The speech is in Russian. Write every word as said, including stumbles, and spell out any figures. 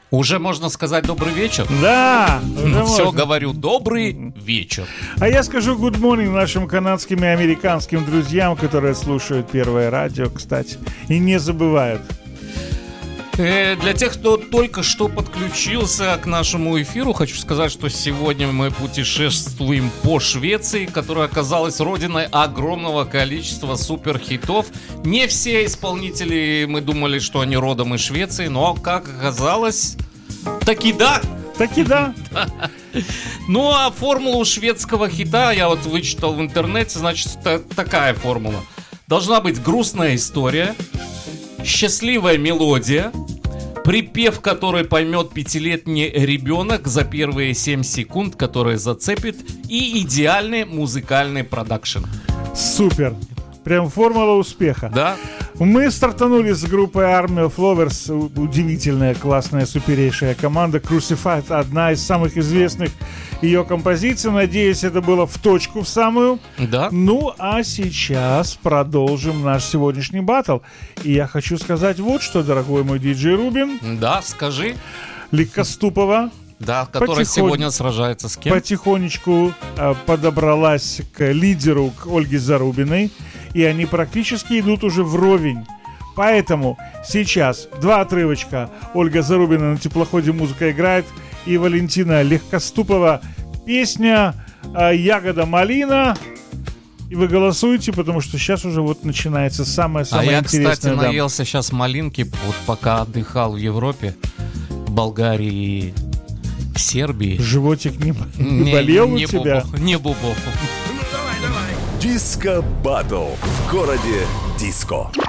Уже можно сказать добрый вечер? Да, уже Все, можно. говорю, добрый вечер. А я скажу good morning нашим канадским и американским друзьям, которые слушают Первое радио, кстати, и не забывают. Э, Для тех, кто только что подключился к нашему эфиру, хочу сказать, что сегодня мы путешествуем по Швеции, которая оказалась родиной огромного количества суперхитов. Не все исполнители, мы думали, что они родом из Швеции, но, как оказалось, таки да. Таки да. Ну а формулу шведского хита я вот вычитал в интернете, значит, та- такая формула. Должна быть грустная история, счастливая мелодия, припев, который поймет пятилетний ребенок за первые семь секунд, который зацепит, и идеальный музыкальный продакшн. Супер. Прям формула успеха. Да? Мы стартанули с группой Army of Lovers. У- Удивительная, классная, суперейшая команда. Crucified — одна из самых известных ее композиций. Надеюсь, это было в точку, в самую. Да. Ну, а сейчас продолжим наш сегодняшний баттл. И я хочу сказать вот что, дорогой мой диджей Рубин. Да, скажи. Легкоступова Да, который Потихонь- сегодня сражается с кем? потихонечку э, подобралась к лидеру, к Ольге Зарубиной. И они практически идут уже вровень. Поэтому сейчас два отрывочка. Ольга Зарубина на теплоходе музыка играет. И Валентина Легкоступова. Песня э, «Ягода малина». И вы голосуете, потому что сейчас уже вот начинается А самое-самое я, интересное. кстати, да. наелся сейчас малинки, вот пока отдыхал в Европе, в Болгарии, в Сербии. Животик не, не болел у не тебя? бубо, не бубо. Диско Баттл в городе Диско.